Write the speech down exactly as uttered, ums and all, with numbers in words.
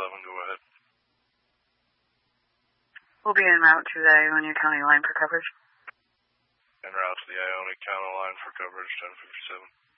eleven, go ahead. We'll be en route to the Ionia County line for coverage. En route to the Ionia County line for coverage, ten fifty-seven.